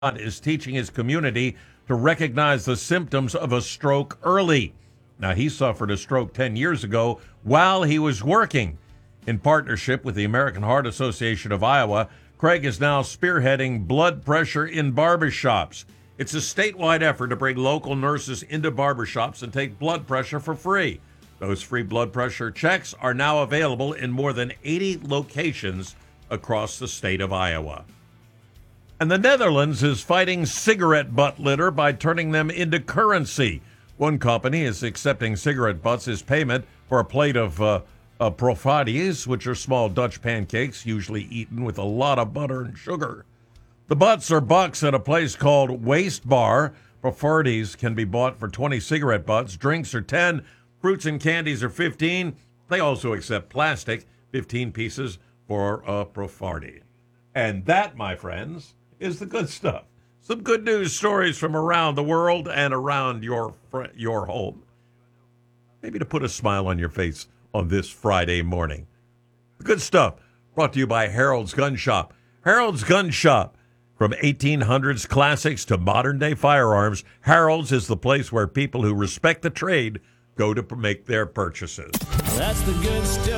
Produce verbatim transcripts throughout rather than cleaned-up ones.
is teaching his community to recognize the symptoms of a stroke early. Now, he suffered a stroke ten years ago while he was working. In partnership with the American Heart Association of Iowa, Craig is now spearheading blood pressure in barbershops. It's a statewide effort to bring local nurses into barbershops and take blood pressure for free. Those free blood pressure checks are now available in more than eighty locations across the state of Iowa. And the Netherlands is fighting cigarette butt litter by turning them into currency. One company is accepting cigarette butts as payment for a plate of uh, uh, profadies, which are small Dutch pancakes, usually eaten with a lot of butter and sugar. The butts are bucks at a place called Waste Bar. Profadies can be bought for twenty cigarette butts. Drinks are ten. Fruits and candies are fifteen. They also accept plastic, fifteen pieces for a profadi. And that, my friends, is the good stuff. Some good news stories from around the world and around your fr- your home. Maybe to put a smile on your face on this Friday morning. The good stuff brought to you by Harold's Gun Shop. Harold's Gun Shop. From eighteen hundreds classics to modern-day firearms, Harold's is the place where people who respect the trade go to make their purchases. That's the good stuff.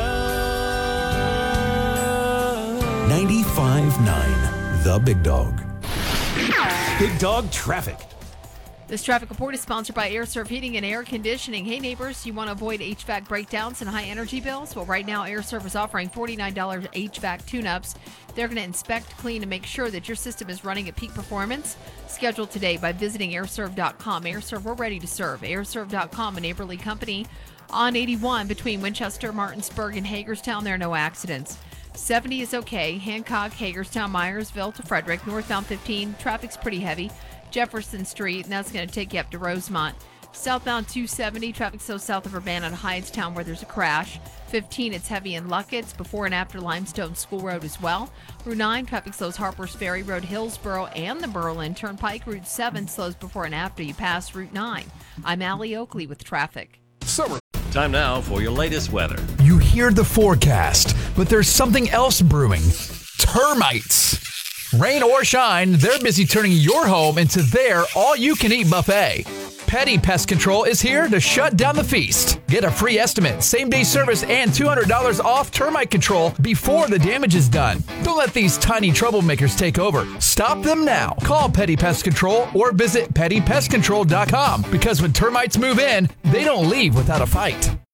ninety-five point nine, The Big Dog. Big Dog Traffic. This traffic report is sponsored by AirServe Heating and Air Conditioning. Hey, neighbors, you want to avoid H V A C breakdowns and high energy bills? Well, right now, AirServe is offering forty-nine dollars H V A C tune-ups. They're going to inspect, clean, and make sure that your system is running at peak performance. Schedule today by visiting air serve dot com. AirServe, we're ready to serve. air serve dot com, a neighborly company on eighty-one between Winchester, Martinsburg, and Hagerstown. There are no accidents. seventy is okay. Hancock, Hagerstown, Myersville to Frederick. Northbound fifteen, traffic's pretty heavy. Jefferson Street, and that's going to take you up to Rosemont. Southbound two seventy, traffic so south of Urbana to Hydestown where there's a crash. fifteen, it's heavy in Luckett's before and after Limestone School Road as well. Route nine, traffic slows Harpers Ferry Road, Hillsboro, and the Berlin Turnpike. Route seven slows before and after you pass Route nine. I'm Allie Oakley with traffic. Summer. Time now for your latest weather. You hear the forecast, but there's something else brewing. Termites. Rain or shine, they're busy turning your home into their all-you-can-eat buffet. Petty Pest Control is here to shut down the feast. Get a free estimate, same-day service, and two hundred dollars off termite control before the damage is done. Don't let these tiny troublemakers take over. Stop them now. Call Petty Pest Control or visit petty pest control dot com because when termites move in, they don't leave without a fight.